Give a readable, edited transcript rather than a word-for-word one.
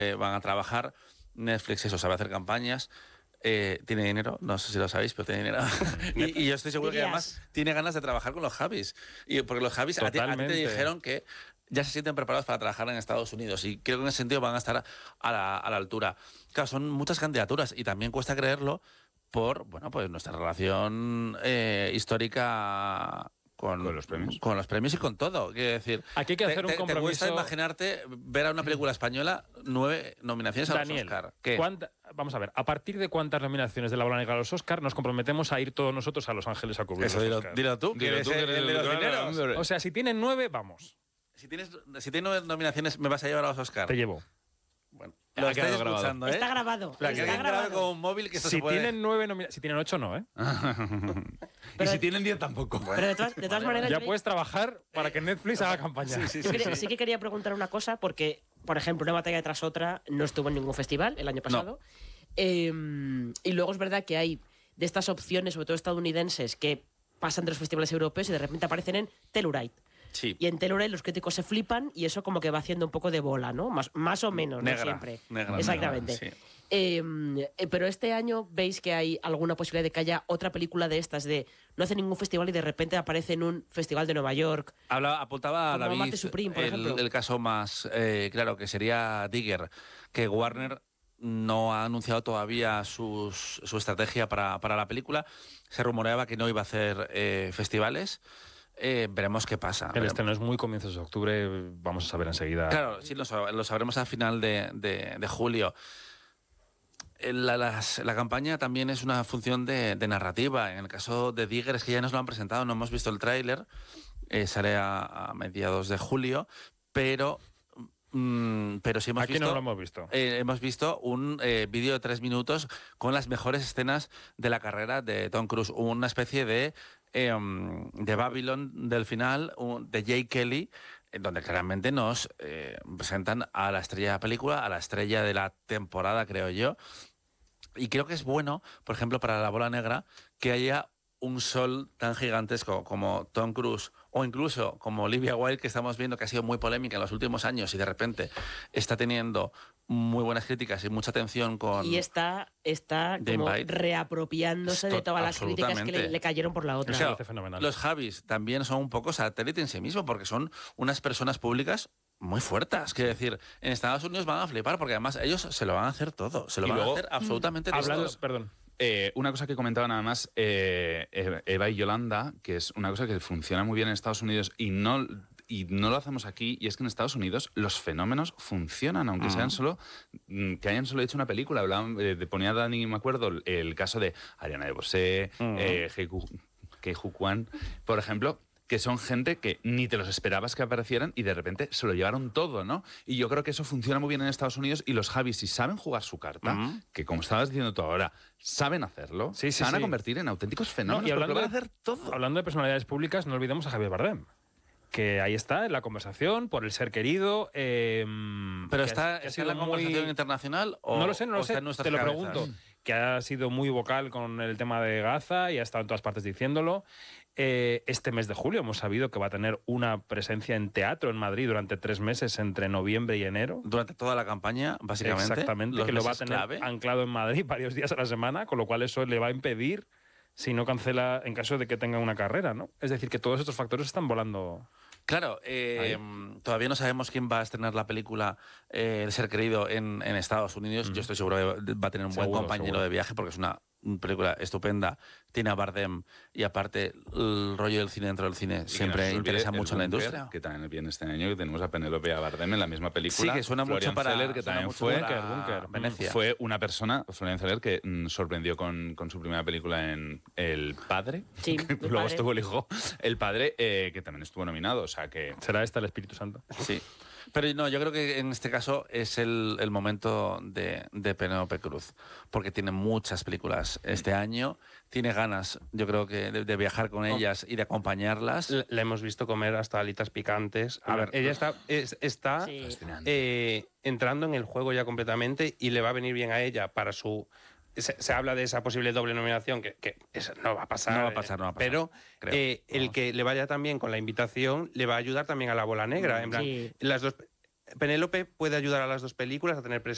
van a trabajar. Netflix, eso, sabe hacer campañas. Tiene dinero, no sé si lo sabéis, pero tiene dinero. y yo estoy seguro que además tiene ganas de trabajar con los Javis. Porque los Javis a ti te dijeron que ya se sienten preparados para trabajar en Estados Unidos. Y creo que en ese sentido van a estar a la altura. Claro, son muchas candidaturas y también cuesta creerlo por, bueno, pues nuestra relación histórica con los premios y con todo. Quiero decir, aquí hay que hacer un compromiso. ¿Te cuesta imaginarte ver a una película española 9 nominaciones a los Oscar? Vamos a ver, ¿a partir de cuántas nominaciones de La Bola Negra a los Oscar nos comprometemos a ir todos nosotros a Los Ángeles a cubrir eso? Dilo tú, que eres el de los dineros. O sea, si tienen 9, vamos. Si tienes 9 nominaciones, ¿me vas a llevar a los Oscar? Te llevo. Bueno, lo estáis escuchando, ¿eh? Está grabado. Que alguien grabe con un móvil que esto si se puede... tienen 9 nominaciones, si tienen 8 no, ¿eh? Y si tienen 10 tampoco. Bueno. Pero de todas maneras... Ya puedes trabajar para que Netflix haga campaña. Sí que quería preguntar una cosa, porque, por ejemplo, Una batalla tras otra no estuvo en ningún festival el año pasado. No. Y luego es verdad que hay de estas opciones, sobre todo estadounidenses, que pasan de los festivales europeos y de repente aparecen en Telluride. Sí. Y en Telluride los críticos se flipan y eso como que va haciendo un poco de bola, ¿no? Más o menos, negra, no siempre. Negra, exactamente. Negra, sí. Pero este año veis que hay alguna posibilidad de que haya otra película de estas, de no hace ningún festival y de repente aparece en un festival de Nueva York. Apuntaba a David Supreme, por ejemplo. El caso más claro, que sería Digger, que Warner no ha anunciado todavía su estrategia para la película. Se rumoreaba que no iba a hacer festivales. Veremos qué pasa. El estreno es muy comienzos de octubre, vamos a saber enseguida. Claro, sí, lo sabremos a final de julio. La campaña también es una función de narrativa. En el caso de Digger es que ya nos lo han presentado, no hemos visto el tráiler, sale a mediados de julio, pero sí hemos Aquí visto... no lo hemos visto. Hemos visto un vídeo de 3 minutos con las mejores escenas de la carrera de Tom Cruise, una especie de Babylon del final, de Jake Kelly, donde claramente nos presentan a la estrella de la película, a la estrella de la temporada, creo yo. Y creo que es bueno, por ejemplo, para La Bola Negra, que haya un sol tan gigantesco como Tom Cruise o incluso como Olivia Wilde, que estamos viendo que ha sido muy polémica en los últimos años y de repente está teniendo muy buenas críticas y mucha atención con... Y está como reapropiándose de todas las críticas que le cayeron por la otra. O sea, los Javis también son un poco satélite en sí mismo porque son unas personas públicas muy fuertes. Quiero decir, en Estados Unidos van a flipar porque además ellos se lo van a hacer todo. Se lo van a hacer absolutamente todo. Perdón. Una cosa que comentaban nada más Eva y Yolanda, que es una cosa que funciona muy bien en Estados Unidos y no lo hacemos aquí, y es que en Estados Unidos los fenómenos funcionan, aunque sean que hayan solo hecho una película. Ponía Dani, me acuerdo, el caso de Ariana DeBose, Ke Huy Quan, por ejemplo, que son gente que ni te los esperabas que aparecieran y de repente se lo llevaron todo, ¿no? Y yo creo que eso funciona muy bien en Estados Unidos y los Javis, si saben jugar su carta, que como estabas diciendo tú ahora, saben hacerlo, se van a convertir en auténticos fenómenos, y hablando, porque lo van a hacer todo. Hablando de personalidades públicas, no olvidemos a Javier Bardem, que ahí está en la conversación, por el ser querido. ¿Pero está en la conversación internacional o no lo sé, te lo cabezas? pregunto. Que ha sido muy vocal con el tema de Gaza y ha estado en todas partes diciéndolo. Este mes de julio hemos sabido que va a tener una presencia en teatro en Madrid durante 3 meses, entre noviembre y enero. Durante toda la campaña, básicamente. Exactamente, que lo va a tener anclado en Madrid varios días a la semana, con lo cual eso le va a impedir, si no cancela, en caso de que tenga una carrera, ¿no? Es decir, que todos estos factores están volando. Claro, todavía no sabemos quién va a estrenar la película El ser querido en Estados Unidos. Yo estoy seguro que va a tener un buen compañero de viaje porque es una película estupenda. Tiene a Bardem y aparte el rollo del cine dentro del cine siempre interesa mucho en la industria. Que también viene este año, que tenemos a Penélope y a Bardem en la misma película. Sí, que suena Florian mucho para Zeller, que también fue Venecia. Fue una persona, Florian Zeller, que sorprendió con su primera película en El Padre. Sí, luego estuvo el hijo. El Padre, que también estuvo nominado, o sea que... ¿Será esta el Espíritu Santo? Sí. Pero no, yo creo que en este caso es el momento de Penélope Cruz, porque tiene muchas películas este año, tiene ganas, yo creo que de viajar con ellas y de acompañarlas. La hemos visto comer hasta alitas picantes. A ver, ella está entrando en el juego ya completamente y le va a venir bien a ella para su... Se habla de esa posible doble nominación, que eso no va a pasar. No va a pasar. Pero el que le vaya también con la invitación le va a ayudar también a La Bola Negra. En plan, las dos, Penélope puede ayudar a las dos películas a tener